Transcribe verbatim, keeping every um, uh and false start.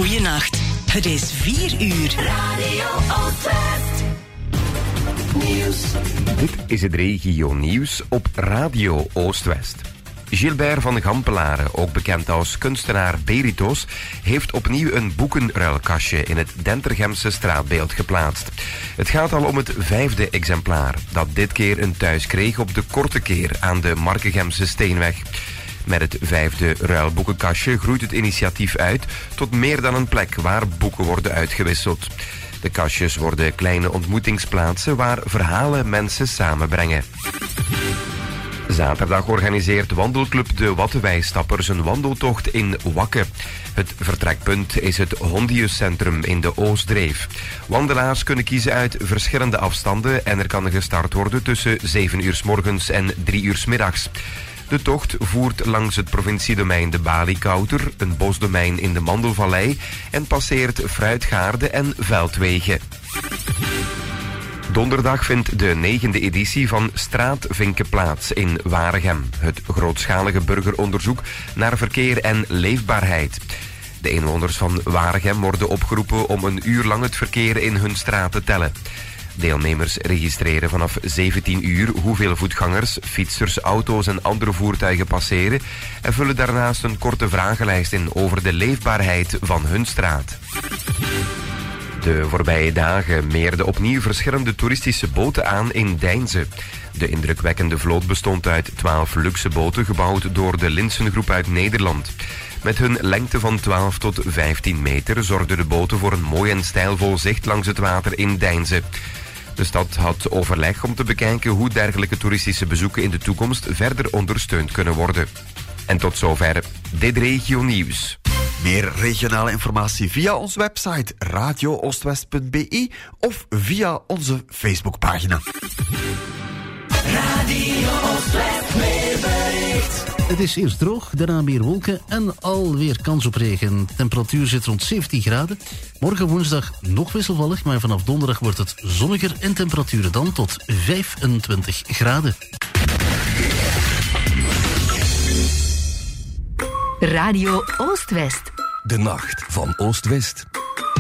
Goeienacht. Het is vier uur. Radio Oostwest. Nieuws. Dit is het regio nieuws op Radio Oostwest. Gilbert van Gampelaren, ook bekend als kunstenaar Beritos, heeft opnieuw een boekenruilkastje in het Dentergemse straatbeeld geplaatst. Het gaat al om het vijfde exemplaar, dat dit keer een thuis kreeg op de Korte Keer aan de Markegemse Steenweg. Met het vijfde ruilboekenkastje groeit het initiatief uit tot meer dan een plek waar boeken worden uitgewisseld. De kastjes worden kleine ontmoetingsplaatsen waar verhalen mensen samenbrengen. Zaterdag organiseert wandelclub De Wattenwijstappers een wandeltocht in Wakke. Het vertrekpunt is het Hondiuscentrum in de Oostdreef. Wandelaars kunnen kiezen uit verschillende afstanden en er kan gestart worden tussen zeven uur 's morgens en drie uur 's middags. De tocht voert langs het provinciedomein de Baliekouter, een bosdomein in de Mandelvallei en passeert fruitgaarden en veldwegen. Donderdag vindt de negende editie van Straatvinken plaats in Waregem. Het grootschalige burgeronderzoek naar verkeer en leefbaarheid. De inwoners van Waregem worden opgeroepen om een uur lang het verkeer in hun straat te tellen. Deelnemers registreren vanaf zeventien uur hoeveel voetgangers, fietsers, auto's en andere voertuigen passeren en vullen daarnaast een korte vragenlijst in over de leefbaarheid van hun straat. De voorbije dagen meerden opnieuw verschillende toeristische boten aan in Deinze. De indrukwekkende vloot bestond uit twaalf luxe boten gebouwd door de Linsengroep uit Nederland. Met hun lengte van twaalf tot vijftien meter zorgden de boten voor een mooi en stijlvol zicht langs het water in Deinze. De stad had overleg om te bekijken hoe dergelijke toeristische bezoeken in de toekomst verder ondersteund kunnen worden. En tot zover dit regio nieuws. Meer regionale informatie via onze website radio oostwest punt b e of via onze Facebookpagina. Radio Oostwest weerbericht. Het is eerst droog, daarna meer wolken en alweer kans op regen. De temperatuur zit rond zeventien graden. Morgen woensdag nog wisselvallig, maar vanaf donderdag wordt het zonniger en temperaturen dan tot vijfentwintig graden. Radio Oostwest. De nacht van Oost-West.